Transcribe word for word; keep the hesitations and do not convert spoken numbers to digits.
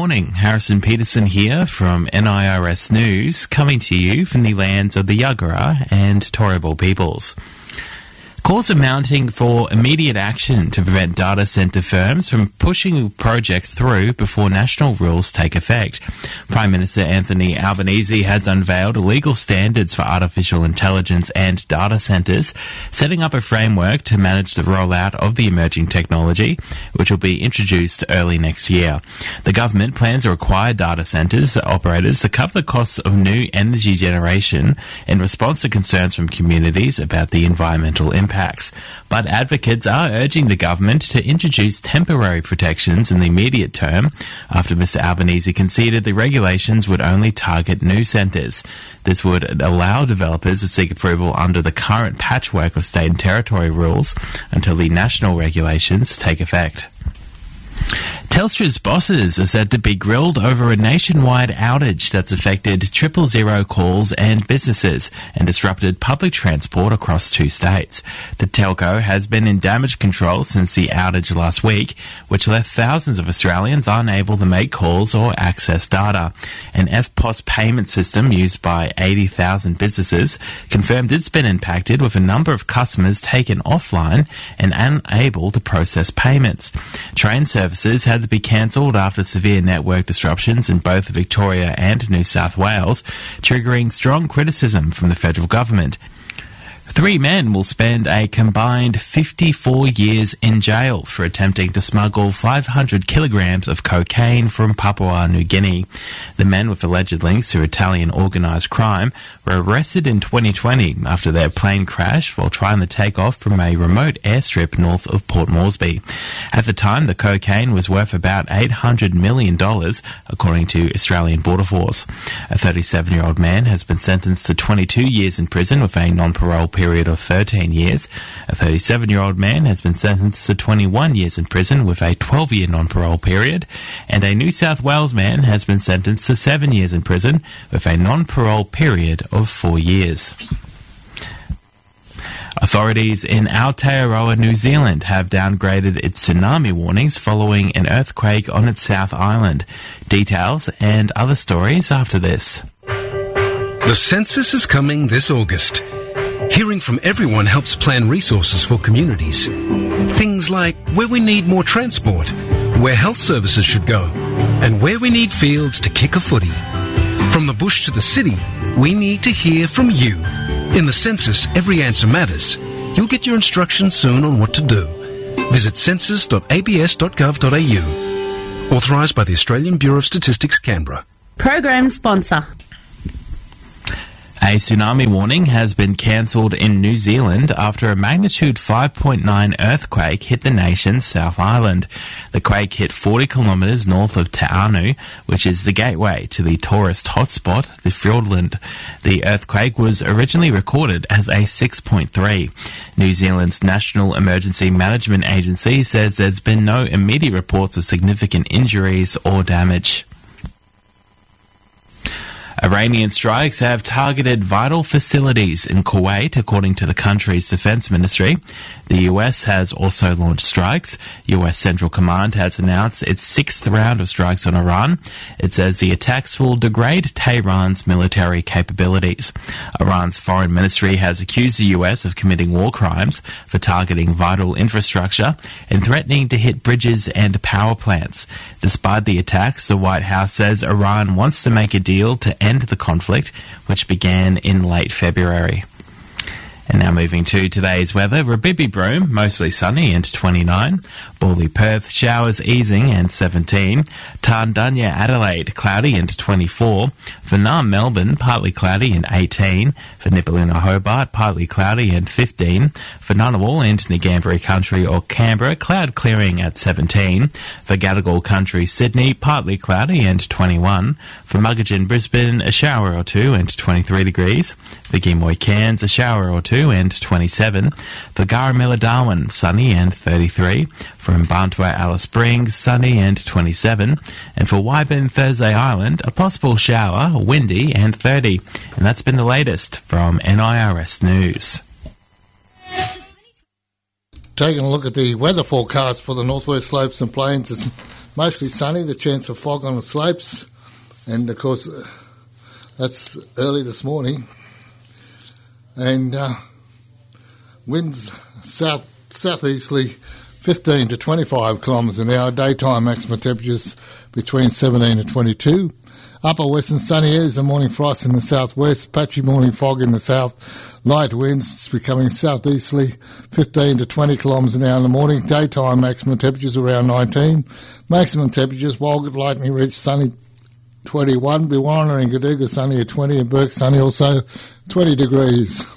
morning, Harrison Peterson here from N I R S News, coming to you from the lands of the Yagara and Turrbal peoples. Calls are mounting for immediate action to prevent data centre firms from pushing projects through before national rules take effect. Prime Minister Anthony Albanese has unveiled legal standards for artificial intelligence and data centres, setting up a framework to manage the rollout of the emerging technology, which will be introduced early next year. The government plans to require data centres operators to cover the costs of new energy generation in response to concerns from communities about the environmental impact. But advocates are urging the government to introduce temporary protections in the immediate term after Mister Albanese conceded the regulations would only target new centres. This would allow developers to seek approval under the current patchwork of state and territory rules until the national regulations take effect. Telstra's bosses are said to be grilled over a nationwide outage that's affected triple zero calls and businesses and disrupted public transport across two states. The telco has been in damage control since the outage last week, which left thousands of Australians unable to make calls or access data. An F P O S payment system used by eighty thousand businesses confirmed it's been impacted, with a number of customers taken offline and unable to process payments. Train services had to be cancelled after severe network disruptions in both Victoria and New South Wales, triggering strong criticism from the federal government. Three men will spend a combined fifty-four years in jail for attempting to smuggle five hundred kilograms of cocaine from Papua New Guinea. The men, with alleged links to Italian organised crime, were arrested in twenty twenty after their plane crashed while trying to take off from a remote airstrip north of Port Moresby. At the time, the cocaine was worth about eight hundred million dollars, according to Australian Border Force. A thirty-seven-year-old man has been sentenced to twenty-two years in prison with a non-parole period of thirteen years. A thirty-seven-year-old man has been sentenced to twenty-one years in prison with a twelve-year non-parole period, and a New South Wales man has been sentenced to seven years in prison with a non-parole period of four years. Authorities in Aotearoa, New Zealand have downgraded its tsunami warnings following an earthquake on its South Island. Details and other stories after this. The census is coming this August. Hearing from everyone helps plan resources for communities. Things like where we need more transport, where health services should go, and where we need fields to kick a footy. From the bush to the city, we need to hear from you. In the census, every answer matters. You'll get your instructions soon on what to do. Visit census dot a b s dot gov dot a u. Authorised by the Australian Bureau of Statistics, Canberra. Program sponsor. A tsunami warning has been cancelled in New Zealand after a magnitude five point nine earthquake hit the nation's South Island. The quake hit forty kilometres north of Te Anau, which is the gateway to the tourist hotspot, the Fiordland. The earthquake was originally recorded as a six point three. New Zealand's National Emergency Management Agency says there's been no immediate reports of significant injuries or damage. Iranian strikes have targeted vital facilities in Kuwait, according to the country's defense ministry. The U S has also launched strikes. U S Central Command has announced its sixth round of strikes on Iran. It says the attacks will degrade Tehran's military capabilities. Iran's foreign ministry has accused the U S of committing war crimes for targeting vital infrastructure and threatening to hit bridges and power plants. Despite the attacks, the White House says Iran wants to make a deal to end the conflict, which began in late February. And now moving to today's weather. Rabibi Broome, mostly sunny and twenty-nine. Borley Perth, showers easing and seventeen. Tarndanya Adelaide, cloudy and twenty-four. Vernam Melbourne, partly cloudy and eighteen. For Nipaluna Hobart, partly cloudy and fifteen. For Ngunnawal and Ngambri Country or Canberra, cloud clearing at seventeen. For Gadigal Country Sydney, partly cloudy and twenty-one. For Muggeridge Brisbane, a shower or two and twenty-three degrees. For Gimoy Cairns, a shower or two and twenty-seven. For Garamilla Darwin, sunny and thirty-three. For Mbantua Alice Springs, sunny and twenty-seven. And for Wyburn Thursday Island, a possible shower, windy and thirty. And that's been the latest from N I R S News. Taking a look at the weather forecast for the Northwest Slopes and Plains, it's mostly sunny, the chance of fog on the slopes, and of course uh, that's early this morning. And uh, winds south southeasterly fifteen to twenty-five kilometres an hour, daytime maximum temperatures between seventeen to twenty-two. Upper western sunny areas and morning frost in the southwest, patchy morning fog in the south, light winds becoming southeasterly, fifteen to twenty kilometres an hour in the morning, daytime maximum temperatures around nineteen, maximum temperatures, Walgett, Lightning Ridge sunny twenty-one, Biwarna and Gaduga sunny at twenty, and Burke sunny also twenty degrees.